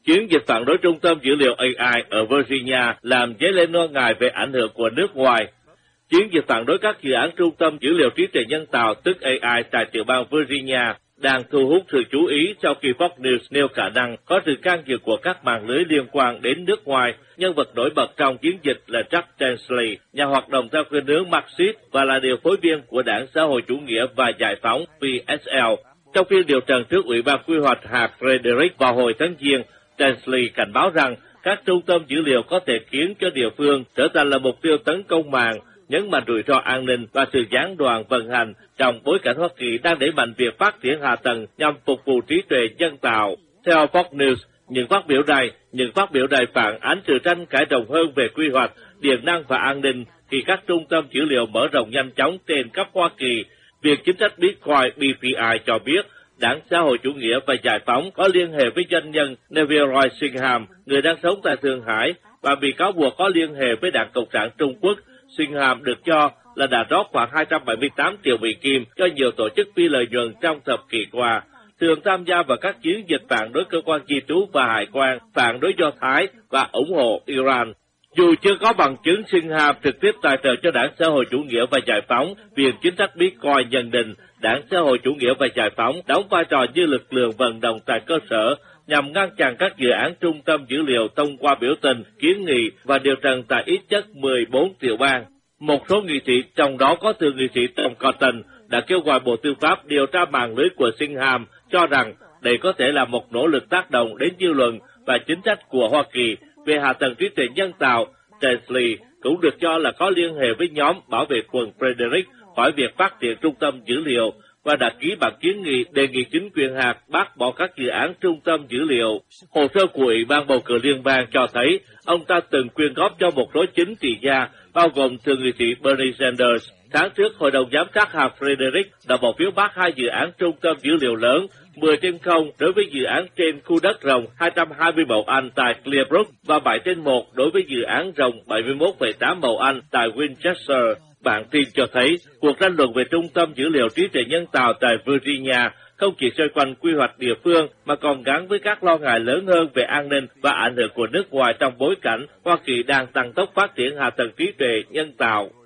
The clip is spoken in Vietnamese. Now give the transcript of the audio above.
Chiến dịch phản đối trung tâm dữ liệu AI ở Virginia làm dấy lên lo ngại về ảnh hưởng của nước ngoài. Chiến dịch phản đối các dự án trung tâm dữ liệu trí tuệ nhân tạo tức AI tại tiểu bang Virginia đang thu hút sự chú ý sau khi Fox News nêu khả năng có sự can dự của các mạng lưới liên quan đến nước ngoài. Nhân vật nổi bật trong chiến dịch là Chuck Grassley, nhà hoạt động theo khuynh hướng Marxist và là điều phối viên của Đảng Xã hội Chủ nghĩa và Giải phóng PSL. Trong phiên điều trần trước Ủy ban Quy hoạch hạt Frederick vào hồi tháng Giêng, Grassley cảnh báo rằng các trung tâm dữ liệu có thể khiến cho địa phương trở thành là mục tiêu tấn công mạng, nhấn mạnh rủi ro an ninh và sự gián đoạn vận hành trong bối cảnh Hoa Kỳ đang đẩy mạnh việc phát triển hạ tầng nhằm phục vụ trí tuệ nhân tạo. Theo Fox News, những phát biểu này phản ánh sự tranh cãi rộng hơn về quy hoạch, điện năng và an ninh khi các trung tâm dữ liệu mở rộng nhanh chóng trên khắp Hoa Kỳ. Việc chính sách Bitcoin BPI cho biết Đảng Xã hội Chủ nghĩa và Giải phóng có liên hệ với doanh nhân Neville Roy Singham, người đang sống tại Thượng Hải, và bị cáo buộc có liên hệ với Đảng Cộng sản Trung Quốc. Singham được cho là đã rót khoảng 278 triệu Mỹ Kim cho nhiều tổ chức phi lợi nhuận trong thập kỷ qua, thường tham gia vào các chiến dịch phản đối cơ quan di trú và hải quan, phản đối Do Thái và ủng hộ Iran. Dù chưa có bằng chứng Singham trực tiếp tài trợ cho Đảng Xã hội Chủ nghĩa và Giải phóng, Viện Chính sách Bitcoin nhận định Đảng Xã hội Chủ nghĩa và Giải phóng đóng vai trò như lực lượng vận động tại cơ sở nhằm ngăn chặn các dự án trung tâm dữ liệu thông qua biểu tình, kiến nghị và điều trần tại ít nhất 14 tiểu bang. Một số nghị sĩ, trong đó có thượng nghị sĩ Tom Cotton, đã kêu gọi Bộ Tư pháp điều tra mạng lưới của Singham, cho rằng đây có thể là một nỗ lực tác động đến dư luận và chính sách của Hoa Kỳ về hạ tầng trí tuệ nhân tạo. Grassley cũng được cho là có liên hệ với nhóm bảo vệ quần Frederick khỏi việc phát triển trung tâm dữ liệu và đã ký bản kiến nghị đề nghị chính quyền hạt bác bỏ các dự án trung tâm dữ liệu. Hồ sơ của Ủy ban bầu cử liên bang cho thấy ông ta từng quyên góp cho một số chính trị gia, bao gồm thượng nghị sĩ Bernie Sanders. Tháng trước, Hội đồng Giám sát hạt Frederick đã bỏ phiếu bác hai dự án trung tâm dữ liệu lớn 10/0 đối với dự án trên khu đất rộng 220 mẫu Anh tại Clearbrook và 7/1 đối với dự án rộng 71,8 mẫu Anh tại Winchester. Bản tin cho thấy cuộc tranh luận về trung tâm dữ liệu trí tuệ nhân tạo tại Virginia không chỉ xoay quanh quy hoạch địa phương mà còn gắn với các lo ngại lớn hơn về an ninh và ảnh hưởng của nước ngoài trong bối cảnh Hoa Kỳ đang tăng tốc phát triển hạ tầng trí tuệ nhân tạo.